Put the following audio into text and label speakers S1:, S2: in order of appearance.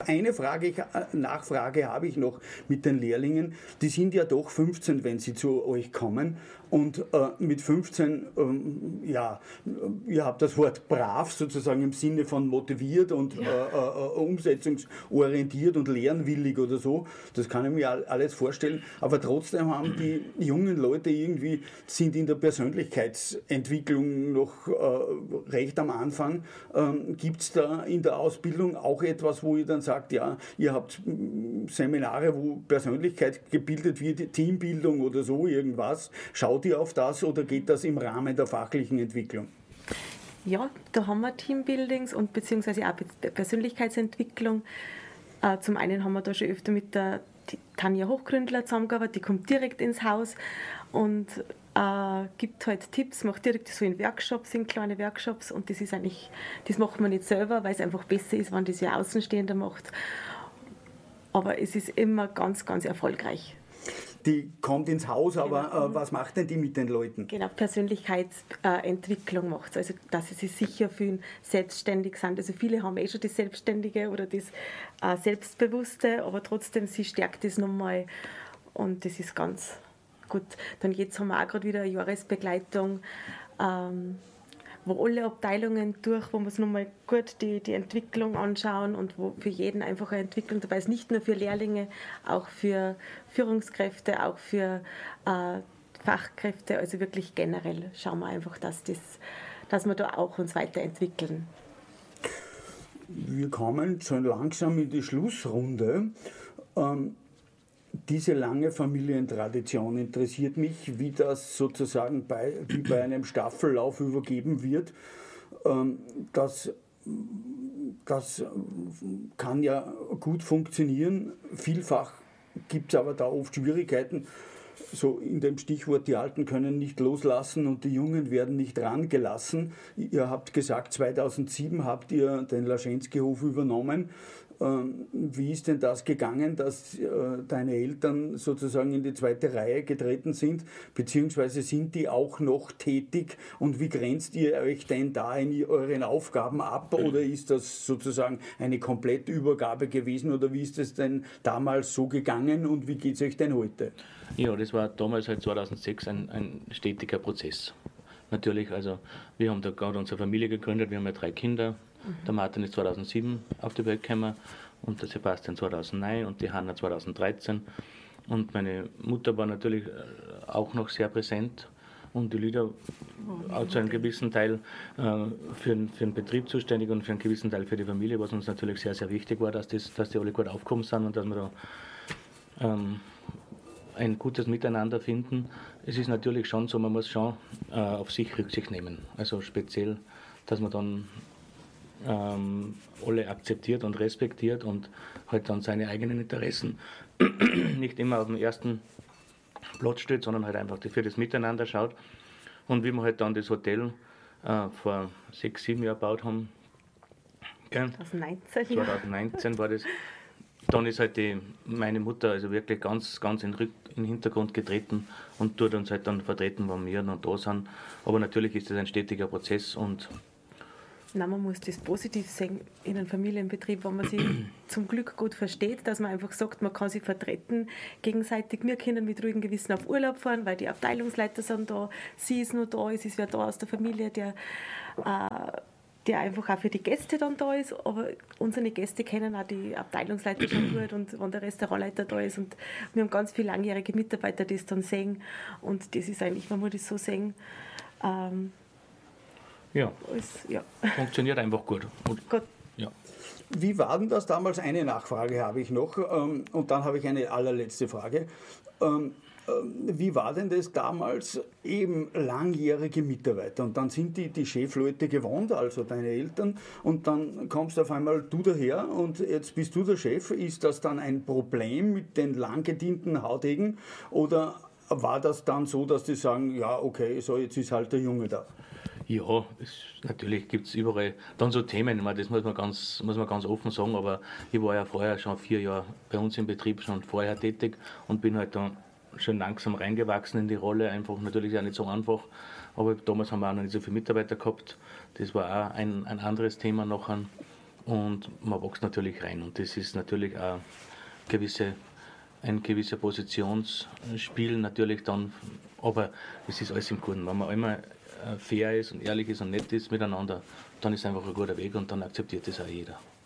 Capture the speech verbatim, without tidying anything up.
S1: Eine Frage, Nachfrage habe ich noch mit den Lehrlingen. Die sind ja doch fünfzehn, wenn sie zu euch kommen. Und äh, mit fünfzehn, ähm, ja, ihr habt das Wort brav sozusagen im Sinne von motiviert und äh, äh, umsetzungsorientiert und lernwillig oder so. Das kann ich mir alles vorstellen. Aber trotzdem haben die jungen Leute irgendwie, sind in der Persönlichkeitsentwicklung noch äh, recht am Anfang. Ähm, gibt es da in der Ausbildung auch etwas, wo ihr dann sagt, ja, ihr habt Seminare, wo Persönlichkeit gebildet wird, Teambildung oder so irgendwas. Schaut ihr auf das oder geht das im Rahmen der fachlichen Entwicklung?
S2: Ja, da haben wir Teambuildings und beziehungsweise auch Persönlichkeitsentwicklung. Äh, zum einen haben wir da schon öfter mit der Tanja Hochgründler zusammengearbeitet, die kommt direkt ins Haus und äh, gibt halt Tipps, macht direkt so in Workshops, in kleine Workshops und das ist eigentlich, das macht man nicht selber, weil es einfach besser ist, wenn das ja Außenstehender macht. Aber es ist immer ganz, ganz erfolgreich.
S1: Die kommt ins Haus, aber
S2: genau.
S1: äh, was macht denn die mit den Leuten?
S2: Genau, Persönlichkeitsentwicklung äh, macht es, also dass sie sich sicher fühlen, selbstständig sind. Also viele haben eh schon das Selbstständige oder das äh, Selbstbewusste, aber trotzdem, sie stärkt das nochmal und das ist ganz gut. Dann jetzt haben wir auch gerade wieder eine Jahresbegleitung, ähm, wo alle Abteilungen durch, wo wir uns nochmal gut die, die Entwicklung anschauen und wo für jeden einfach eine Entwicklung dabei ist, nicht nur für Lehrlinge, auch für Führungskräfte, auch für äh, Fachkräfte, also wirklich generell schauen wir einfach, dass, das, dass wir da auch uns weiterentwickeln.
S1: Wir kommen schon langsam in die Schlussrunde. Ähm, Diese lange Familientradition interessiert mich, wie das sozusagen bei, wie bei einem Staffellauf übergeben wird. Das, das kann ja gut funktionieren. Vielfach gibt es aber da oft Schwierigkeiten. So in dem Stichwort, die Alten können nicht loslassen und die Jungen werden nicht rangelassen. Ihr habt gesagt, zweitausendsieben habt ihr den Laschensky-Hof übernommen. Wie ist denn das gegangen, dass deine Eltern sozusagen in die zweite Reihe getreten sind, beziehungsweise sind die auch noch tätig und wie grenzt ihr euch denn da in euren Aufgaben ab oder ist das sozusagen eine komplette Übergabe gewesen oder wie ist es denn damals so gegangen und wie geht es euch denn heute?
S3: Ja, das war damals halt zweitausendsechs ein, ein stetiger Prozess. Natürlich, also wir haben da gerade unsere Familie gegründet, wir haben ja drei Kinder. Der Martin ist zweitausendsieben auf die Welt gekommen und der Sebastian zweitausendneun und die Hanna zweitausenddreizehn. Und meine Mutter war natürlich auch noch sehr präsent und die Lydia auch zu einem gewissen Teil äh, für, für den Betrieb zuständig und für einen gewissen Teil für die Familie, was uns natürlich sehr, sehr wichtig war, dass, das, dass die alle gut aufgekommen sind und dass wir da ähm, ein gutes Miteinander finden. Es ist natürlich schon so, man muss schon äh, auf sich Rücksicht nehmen. Also speziell, dass man dann ähm, alle akzeptiert und respektiert und halt dann seine eigenen Interessen nicht immer auf den ersten Platz steht, sondern halt einfach für das Miteinander schaut. Und wie wir halt dann das Hotel äh, vor sechs, sieben Jahren gebaut haben, gell?
S2: zweitausendneunzehn,
S3: zweitausendneunzehn war das, dann ist halt die, meine Mutter also wirklich ganz, ganz in, Rück, in den Hintergrund getreten und tut uns halt dann vertreten, wenn wir dann da sind. Aber natürlich ist das ein stetiger Prozess und
S2: Nein, man muss das positiv sehen in einem Familienbetrieb, wo man sich zum Glück gut versteht, dass man einfach sagt, man kann sich vertreten gegenseitig. Wir können mit ruhigem Gewissen auf Urlaub fahren, weil die Abteilungsleiter sind da, sie ist noch da, es ist wer da aus der Familie, der, äh, der einfach auch für die Gäste dann da ist. Aber unsere Gäste kennen auch die Abteilungsleiter schon gut und wenn der Restaurantleiter da ist. Und wir haben ganz viele langjährige Mitarbeiter, die es dann sehen. Und das ist eigentlich, wenn wir das so sehen, ähm,
S3: Ja,
S2: alles, ja,
S3: funktioniert einfach gut. Und,
S2: gut.
S3: Ja.
S1: Wie war denn das damals? Eine Nachfrage habe ich noch ähm, und dann habe ich eine allerletzte Frage. Ähm, ähm, wie war denn das damals eben langjährige Mitarbeiter und dann sind die, die Chefleute gewohnt, also deine Eltern und dann kommst auf einmal du daher und jetzt bist du der Chef. Ist das dann ein Problem mit den lang gedienten Haudegen oder war das dann so, dass die sagen, ja okay, so jetzt ist halt der Junge da?
S3: Ja, es, natürlich gibt es überall dann so Themen, ich meine, das muss man, ganz, muss man ganz offen sagen, aber ich war ja vorher schon vier Jahre bei uns im Betrieb, schon vorher tätig und bin halt dann schon langsam reingewachsen in die Rolle, einfach natürlich auch nicht so einfach, aber damals haben wir auch noch nicht so viele Mitarbeiter gehabt, das war auch ein, ein anderes Thema nachher und man wächst natürlich rein. Und das ist natürlich auch gewisse, ein gewisser Positionsspiel natürlich dann, aber es ist alles im Guten. Wenn man einmal fair ist und ehrlich ist und nett ist miteinander, dann ist einfach ein guter Weg und dann akzeptiert das auch jeder.